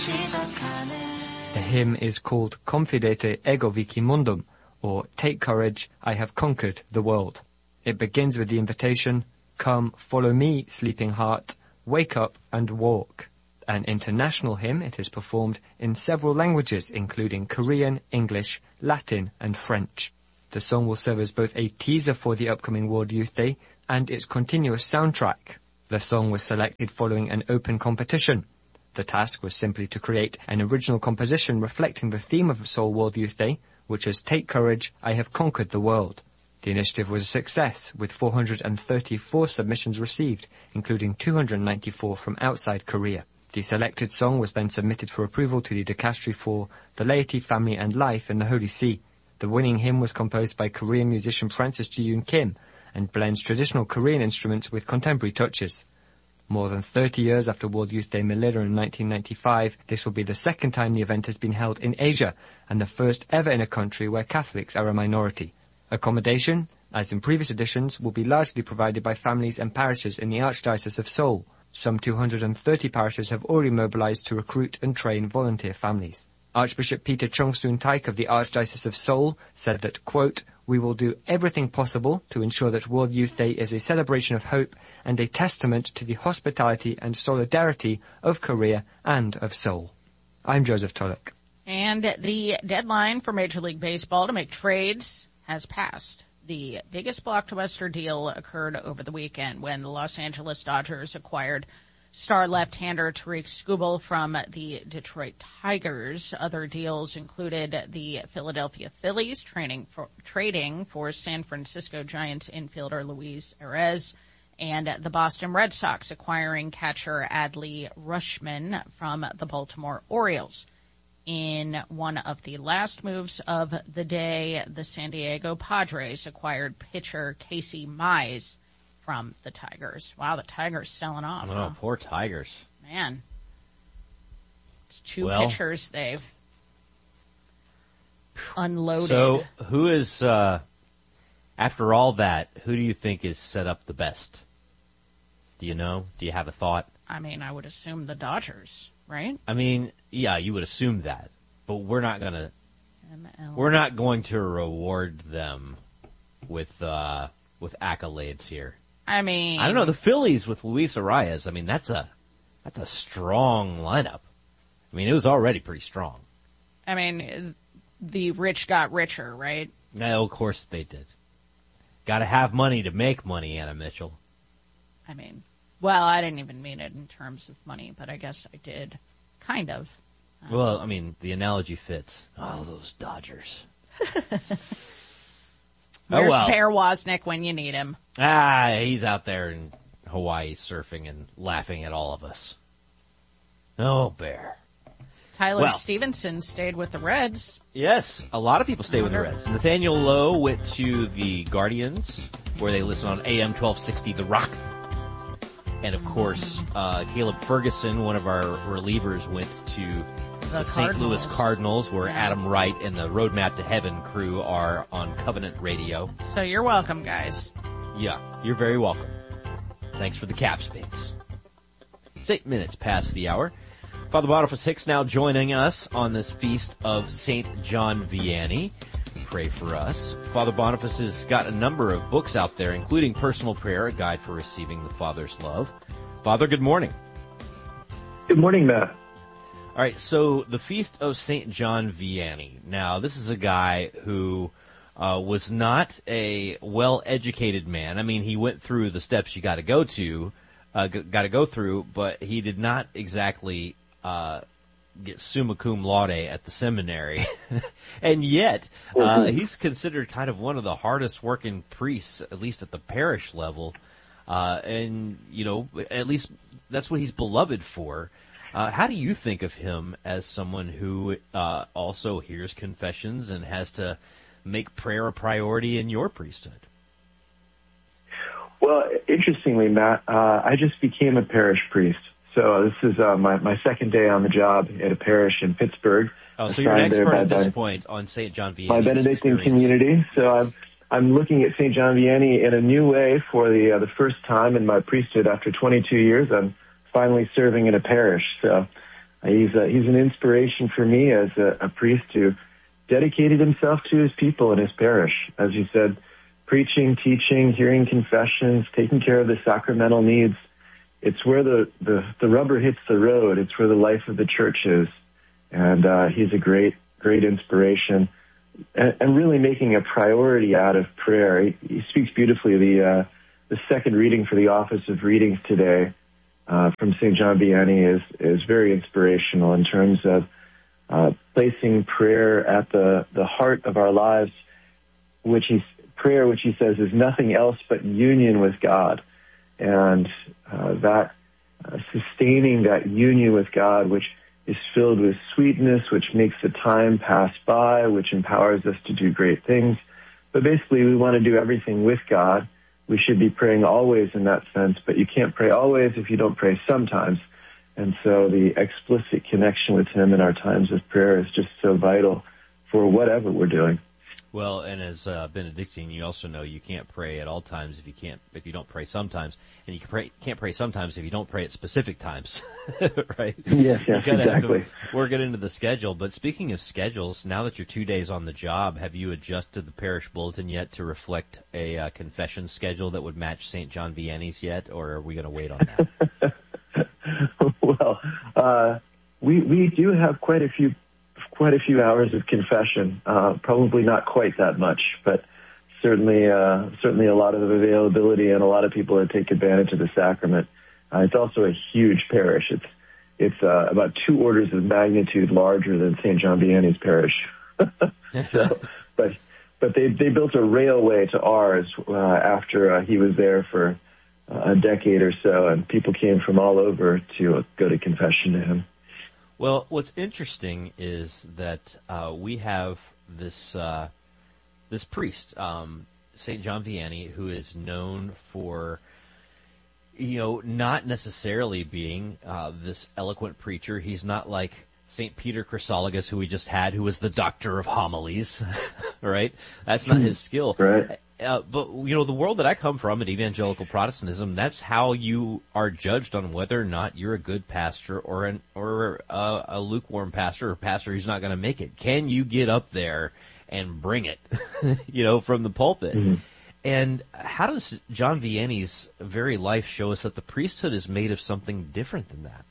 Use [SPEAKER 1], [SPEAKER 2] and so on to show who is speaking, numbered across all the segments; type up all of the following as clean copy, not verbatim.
[SPEAKER 1] The hymn is called Confidete ego vici mundum, or Take Courage, I Have Conquered the World. It begins with the invitation, Come, follow me, sleeping heart, wake up and walk. An international hymn, it is performed in several languages, including Korean, English, Latin, and French. The song will serve as both a teaser for the upcoming World Youth Day and its continuous soundtrack. The song was selected following an open competition. The task was simply to create an original composition reflecting the theme of Seoul World Youth Day, which is Take Courage, I Have Conquered the World. The initiative was a success, with 434 submissions received, including 294 from outside Korea. The selected song was then submitted for approval to the Dicastery for the Laity, Family and Life in the Holy See. The winning hymn was composed by Korean musician Francis Ji-yoon Kim and blends traditional Korean instruments with contemporary touches. More than 30 years after World Youth Day Manila in 1995, this will be the second time the event has been held in Asia and the first ever in a country where Catholics are a minority. Accommodation, as in previous editions, will be largely provided by families and parishes in the Archdiocese of Seoul. Some 230 parishes have already mobilized to recruit and train volunteer families. Archbishop Peter Chung-soon Taik of the Archdiocese of Seoul said that, quote, we will do everything possible to ensure that World Youth Day is a celebration of hope and a testament to the hospitality and solidarity of Korea and of Seoul. I'm Joseph Tulloch.
[SPEAKER 2] And the deadline for Major League Baseball to make trades has passed. The biggest blockbuster deal occurred over the weekend when the Los Angeles Dodgers acquired star left-hander Tarik Skubal from the Detroit Tigers. Other deals included the Philadelphia Phillies trading for San Francisco Giants infielder Luis Arraez, and the Boston Red Sox acquiring catcher Adley Rutschman from the Baltimore Orioles. In one of the last moves of the day, the San Diego Padres acquired pitcher Casey Mize from the Tigers. Wow, the Tigers selling off.
[SPEAKER 3] Oh,
[SPEAKER 2] huh?
[SPEAKER 3] Poor Tigers.
[SPEAKER 2] Man. It's two pitchers they've unloaded.
[SPEAKER 3] So who is, after all that, who do you think is set up the best? Do you know? Do you have a thought?
[SPEAKER 2] I mean, I would assume the Dodgers, right?
[SPEAKER 3] I mean, yeah, you would assume that, but we're not going to reward them with accolades here.
[SPEAKER 2] I mean,
[SPEAKER 3] I don't know, the Phillies with Luis Arraez, I mean, that's a strong lineup. I mean, it was already pretty strong.
[SPEAKER 2] I mean, the rich got richer, right?
[SPEAKER 3] No, of course they did. Got to have money to make money, Anna Mitchell.
[SPEAKER 2] I mean, well, I didn't even mean it in terms of money, but I guess I did. Kind of.
[SPEAKER 3] Well, I mean, the analogy fits. Oh, those Dodgers.
[SPEAKER 2] Where's Bear Wozniak when you need him?
[SPEAKER 3] He's out there in Hawaii surfing and laughing at all of us. Oh, Bear.
[SPEAKER 2] Tyler Stevenson stayed with the Reds.
[SPEAKER 3] Yes, a lot of people stay with the Reds. Nathaniel Lowe went to the Guardians, where they listen on AM 1260 The Rock. And, of course, Caleb Ferguson, one of our relievers, went to the St. Louis Cardinals, where Adam Wright and the Roadmap to Heaven crew are on Covenant Radio.
[SPEAKER 2] So you're welcome, guys.
[SPEAKER 3] Yeah, you're very welcome. Thanks for the cap space. It's 8 minutes past the hour. Father Boniface Hicks now joining us on this feast of St. John Vianney. Pray for us. Father Boniface has got a number of books out there, including Personal Prayer, a guide for receiving the Father's love. Father, good morning.
[SPEAKER 4] Good morning, Matt.
[SPEAKER 3] All right, so the Feast of St. John Vianney. Now, this is a guy who was not a well-educated man. I mean, he went through the steps you got to go through, but he did not exactly get summa cum laude at the seminary. And yet, he's considered kind of one of the hardest working priests, at least at the parish level. And, you know, at least that's what he's beloved for. How do you think of him as someone who also hears confessions and has to make prayer a priority in your priesthood?
[SPEAKER 4] Well, interestingly, Matt, I just became a parish priest. So this is my second day on the job at a parish in Pittsburgh.
[SPEAKER 3] Oh, so you're an expert at this point on St. John Vianney.
[SPEAKER 4] My Benedictine community. So I'm looking at St. John Vianney in a new way for the first time in my priesthood after 22 years. I'm finally serving in a parish. So He's an inspiration for me as a priest who dedicated himself to his people and his parish. As you said, preaching, teaching, hearing confessions, taking care of the sacramental needs. It's where the rubber hits the road. It's where the life of the church is. And he's a great inspiration, and really making a priority out of prayer. He speaks beautifully. The second reading for the Office of Readings today from St. John Vianney is very inspirational in terms of placing prayer at the heart of our lives, which he says is nothing else but union with God, and sustaining that union with God, which is filled with sweetness, which makes the time pass by, which empowers us to do great things. But basically, we want to do everything with God. We should be praying always in that sense, but you can't pray always if you don't pray sometimes. And so the explicit connection with Him in our times of prayer is just so vital for whatever we're doing.
[SPEAKER 3] Well, and as Benedictine, you also know you can't pray at all times if you don't pray sometimes, and you can't pray sometimes if you don't pray at specific times, right?
[SPEAKER 4] Yes,
[SPEAKER 3] you gotta
[SPEAKER 4] exactly.
[SPEAKER 3] have to work it into the schedule. But speaking of schedules, now that you're 2 days on the job, have you adjusted the parish bulletin yet to reflect a confession schedule that would match St. John Vianney's yet, or are we going to wait on that?
[SPEAKER 4] Well, we do have quite a few hours of confession. Probably not quite that much, but certainly a lot of availability and a lot of people that take advantage of the sacrament. It's also a huge parish. It's about 2 orders of magnitude larger than St. John Vianney's parish. But they built a railway to ours after he was there for a decade or so, and people came from all over to go to confession to him.
[SPEAKER 3] Well, what's interesting is that we have this priest, St. John Vianney, who is known for, not necessarily being this eloquent preacher. He's not like St. Peter Chrysologus, who we just had, who was the doctor of homilies, right? That's not his skill.
[SPEAKER 4] Right.
[SPEAKER 3] But, the world that I come from, at Evangelical Protestantism, that's how you are judged on whether or not you're a good pastor or a lukewarm pastor, or a pastor who's not going to make it. Can you get up there and bring it, from the pulpit? Mm-hmm. And how does John Vianney's very life show us that the priesthood is made of something different than that?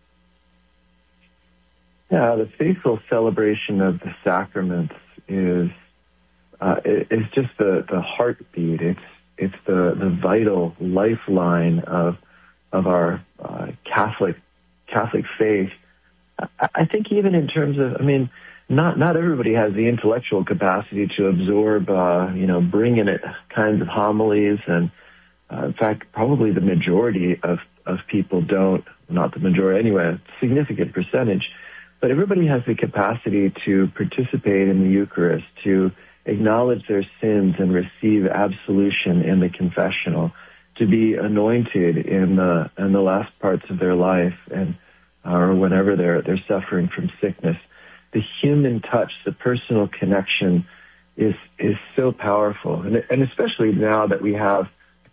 [SPEAKER 4] Yeah, the faithful celebration of the sacraments is just the heartbeat. It's the vital lifeline of our Catholic faith. I think even in terms of, not everybody has the intellectual capacity to absorb, bringing it kinds of homilies, and in fact, probably the majority of people don't. Not the majority anyway, a significant percentage. But everybody has the capacity to participate in the Eucharist, to acknowledge their sins and receive absolution in the confessional, to be anointed in the last parts of their life, and or whenever they're suffering from sickness. The human touch, the personal connection, is so powerful, and especially now that we have,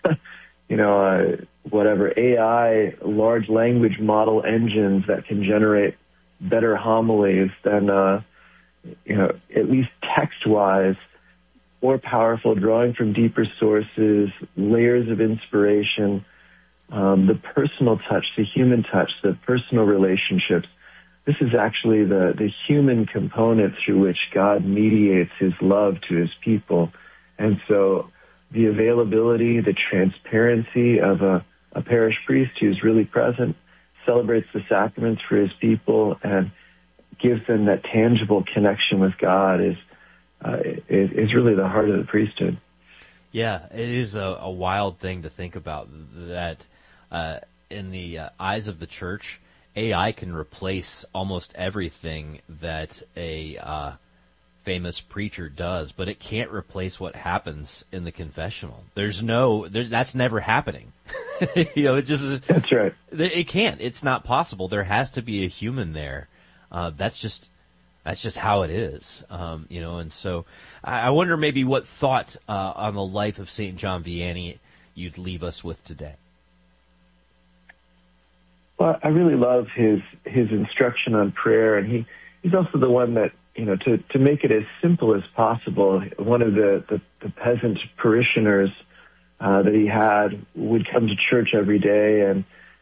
[SPEAKER 4] AI, large language model engines that can generate better homilies than, at least text-wise, more powerful, drawing from deeper sources, layers of inspiration, the personal touch, the human touch, the personal relationships. This is actually the human component through which God mediates His love to His people. And so the availability, the transparency of a parish priest who's really present, celebrates the sacraments for his people, and gives them that tangible connection with God is really the heart of the priesthood.
[SPEAKER 3] Yeah, it is a wild thing to think about that in the eyes of the church, AI can replace almost everything that a famous preacher does, but it can't replace what happens in the confessional. That's never happening. It's just,
[SPEAKER 4] that's right.
[SPEAKER 3] It can't. It's not possible. There has to be a human there. That's just how it is. And so I wonder maybe what thought on the life of St. John Vianney you'd leave us with today.
[SPEAKER 4] Well, I really love his instruction on prayer, and he's also the one that, to make it as simple as possible. One of the peasant parishioners that he had would come to church every day, and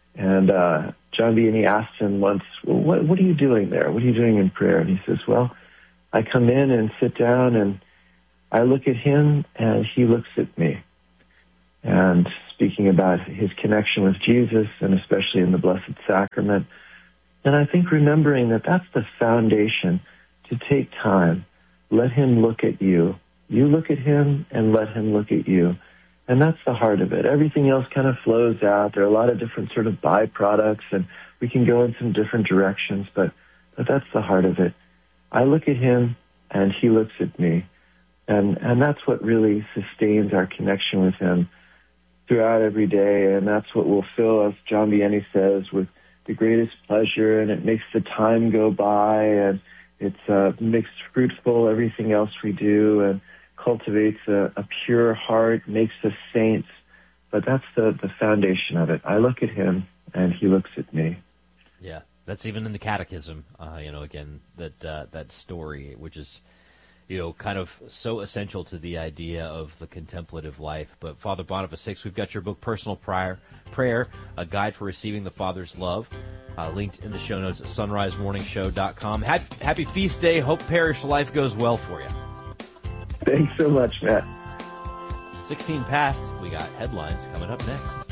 [SPEAKER 4] John Vianney asked him once, well, what are you doing there? What are you doing in prayer? And he says, well, I come in and sit down, and I look at him, and he looks at me. And speaking about his connection with Jesus, and especially in the Blessed Sacrament. And I think remembering that that's the foundation, to take time, let him look at you. You look at him, and let him look at you. And that's the heart of it. Everything else kind of flows out. There are a lot of different sort of byproducts, and we can go in some different directions, but that's the heart of it. I look at him, and he looks at me. And that's what really sustains our connection with him throughout every day, and that's what will fill, as John Vianney says, with the greatest pleasure, and it makes the time go by, and it makes fruitful everything else we do, and cultivates a pure heart, makes us saints. But that's the foundation of it. I look at him, and he looks at me.
[SPEAKER 3] Yeah, that's even in the Catechism, again, that story, which is, kind of so essential to the idea of the contemplative life. But Father Boniface Hicks, we've got your book, Personal Prayer, a guide for receiving the Father's love, linked in the show notes at sunrisemorningshow.com. Happy Feast Day. Hope parish life goes well for you.
[SPEAKER 4] Thanks so much, Matt.
[SPEAKER 3] 16 past. We got headlines coming up next.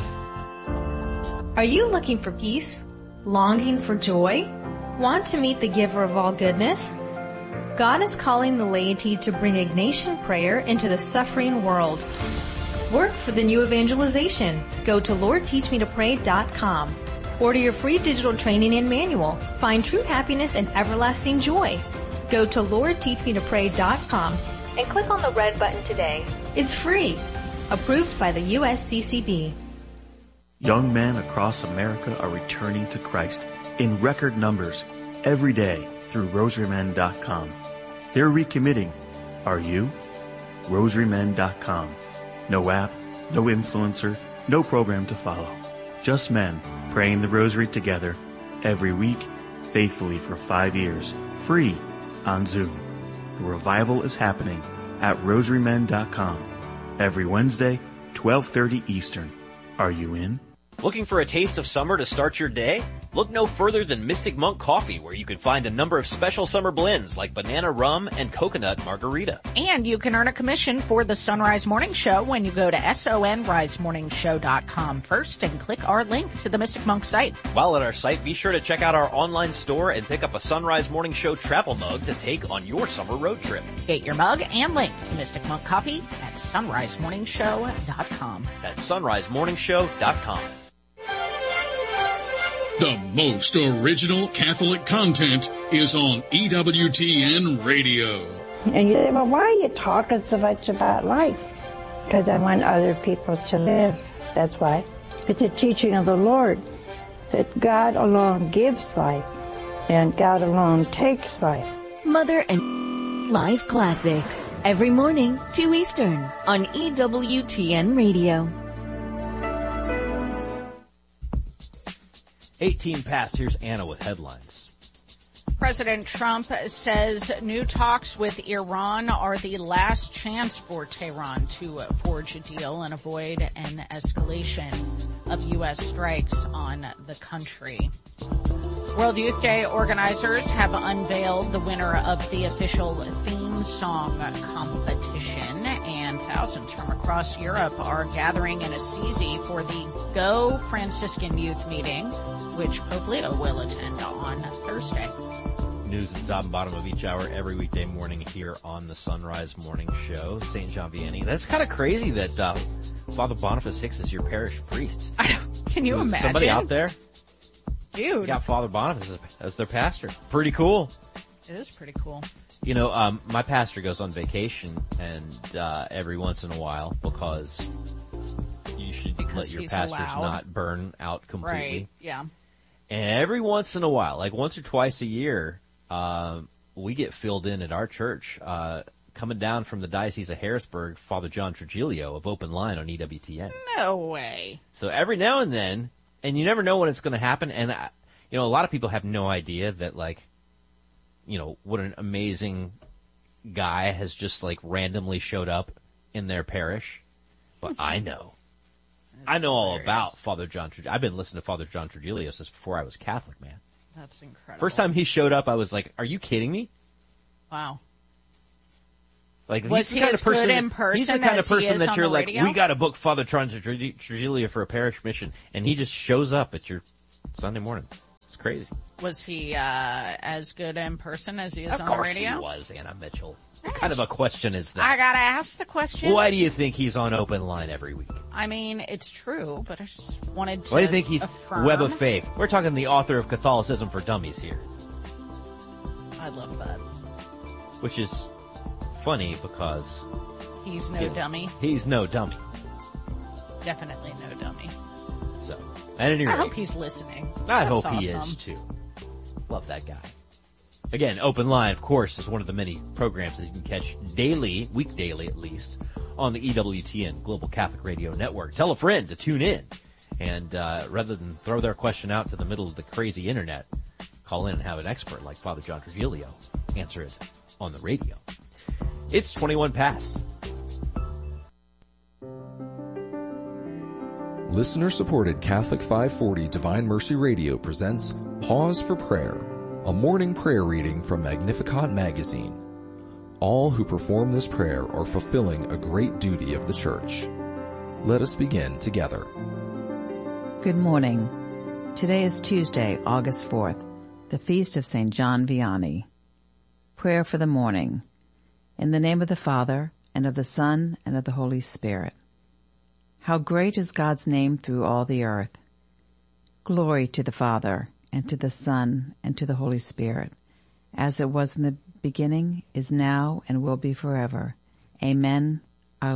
[SPEAKER 5] Are you looking for peace? Longing for joy? Want to meet the giver of all goodness? God is calling the laity to bring Ignatian prayer into the suffering world. Work for the new evangelization. Go to LordTeachMeToPray.com. Order your free digital training and manual. Find true happiness and everlasting joy. Go to LordTeachMeToPray.com and click on the red button today. It's free. Approved by the USCCB.
[SPEAKER 6] Young men across America are returning to Christ in record numbers every day through RosaryMen.com. They're recommitting. Are you? RosaryMen.com. No app, no influencer, no program to follow. Just men praying the rosary together every week, faithfully for 5 years, free on Zoom. The revival is happening at RosaryMen.com every Wednesday, 12:30 Eastern. Are you in?
[SPEAKER 7] Looking for a taste of summer to start your day? Look no further than Mystic Monk Coffee, where you can find a number of special summer blends like banana rum and coconut margarita.
[SPEAKER 2] And you can earn a commission for the Sunrise Morning Show when you go to sonrisemorningshow.com first and click our link to the Mystic Monk site.
[SPEAKER 7] While at our site, be sure to check out our online store and pick up a Sunrise Morning Show travel mug to take on your summer road trip.
[SPEAKER 2] Get your mug and link to Mystic Monk Coffee at sonrisemorningshow.com.
[SPEAKER 7] That's sonrisemorningshow.com.
[SPEAKER 8] The most original Catholic content is on EWTN Radio.
[SPEAKER 9] And you say, well, why are you talking so much about life? Because I want other people to live. That's why. It's a teaching of the Lord that God alone gives life and God alone takes life.
[SPEAKER 10] Mother and Life Classics. Every morning, 2 Eastern on EWTN Radio.
[SPEAKER 3] 18 past. Here's Anna with headlines.
[SPEAKER 2] President Trump says new talks with Iran are the last chance for Tehran to forge a deal and avoid an escalation of U.S. strikes on the country. World Youth Day organizers have unveiled the winner of the official theme song competition, and thousands from across Europe are gathering in Assisi for the Go Franciscan Youth Meeting, which Pope Leo will attend on Thursday.
[SPEAKER 3] News at the top and bottom of each hour every weekday morning here on the Sunrise Morning Show. St. John Vianney. That's kind of crazy that Father Boniface Hicks is your parish priest.
[SPEAKER 2] Can you imagine?
[SPEAKER 3] Somebody out there?
[SPEAKER 2] Dude.
[SPEAKER 3] Got Father Boniface as their pastor. Pretty cool.
[SPEAKER 2] It is pretty cool.
[SPEAKER 3] You know, my pastor goes on vacation and every once in a while because you should let your pastors not burn out completely.
[SPEAKER 2] Right, yeah.
[SPEAKER 3] And every once in a while, like once or twice a year, we get filled in at our church. Coming down from the Diocese of Harrisburg, Father John Trujillo of Open Line on EWTN.
[SPEAKER 2] No way.
[SPEAKER 3] So every now and then, And you never know when it's going to happen. And, a lot of people have no idea that, like, what an amazing guy has just, like, randomly showed up in their parish. But I know. I know all about Father John Trujillo. I've been listening to Father John Trujillo since before I was Catholic, man.
[SPEAKER 2] That's incredible.
[SPEAKER 3] First time he showed up, I was like, are you kidding me?
[SPEAKER 2] Wow.
[SPEAKER 3] Like,
[SPEAKER 2] was he as good in person
[SPEAKER 3] he's the kind of person that you're like,
[SPEAKER 2] radio?
[SPEAKER 3] we got to book Father John Trujillo for a parish mission, and he just shows up at your Sunday morning. It's crazy.
[SPEAKER 2] Was he as good in person as he is on the radio?
[SPEAKER 3] Of course he was, Anna Mitchell. What kind of a question is that?
[SPEAKER 2] I gotta ask the question.
[SPEAKER 3] Why do you think he's on Open Line every week?
[SPEAKER 2] I mean, it's true, but I just wanted to
[SPEAKER 3] Why do you think he's
[SPEAKER 2] affirm.
[SPEAKER 3] Web of Faith? We're talking the author of Catholicism for Dummies here.
[SPEAKER 2] I love that.
[SPEAKER 3] Which is funny because...
[SPEAKER 2] He's no dummy.
[SPEAKER 3] He's no dummy.
[SPEAKER 2] Definitely no dummy.
[SPEAKER 3] So, at any rate,
[SPEAKER 2] I hope he's listening.
[SPEAKER 3] I
[SPEAKER 2] That's
[SPEAKER 3] hope
[SPEAKER 2] awesome.
[SPEAKER 3] he is too. Love that guy. Again, Open Line, of course, is one of the many programs that you can catch daily, weekdaily at least, on the EWTN Global Catholic Radio Network. Tell a friend to tune in. And rather than throw their question out to the middle of the crazy internet, call in and have an expert like Father John Trujillo answer it on the radio. It's 21 past.
[SPEAKER 11] Listener-supported Catholic 540 Divine Mercy Radio presents Pause for Prayer, a morning prayer reading from Magnificat magazine. All who perform this prayer are fulfilling a great duty of the Church. Let us begin together.
[SPEAKER 12] Good morning. Today is Tuesday, August 4th, the feast of St. John Vianney. Prayer for the morning. In the name of the Father, and of the Son, and of the Holy Spirit. How great is God's name through all the earth. Glory to the Father, and to the Son, and to the Holy Spirit, as it was in the beginning, is now, and will be forever. Amen